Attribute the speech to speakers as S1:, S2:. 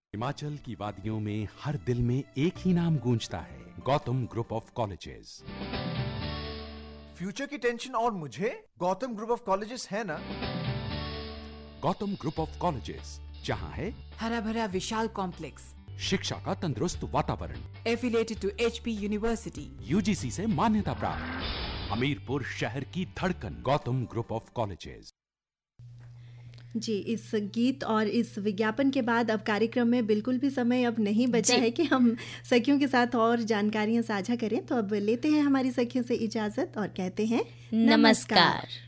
S1: हिमाचल की वादियों में हर दिल में एक ही नाम गूंजता है, Gautam group of colleges.
S2: Future की टेंशन और मुझे गौतम ग्रुप ऑफ कॉलेजेस है ना।
S1: गौतम ग्रुप ऑफ कॉलेजेस, जहां है
S3: हरा भरा विशाल कॉम्प्लेक्स,
S1: शिक्षा का तंदुरुस्त वातावरण,
S3: affiliated to HP university,
S1: UGC से मान्यता प्राप्त, हमीरपुर शहर की धड़कन, गौतम ग्रुप ऑफ कॉलेजेस।
S4: जी, इस गीत और इस विज्ञापन के बाद अब कार्यक्रम में बिल्कुल भी समय अब नहीं बचा है कि हम सखियों के साथ और जानकारियां साझा करें। तो अब लेते हैं हमारी सखियों से इजाज़त और कहते हैं
S5: नमस्कार।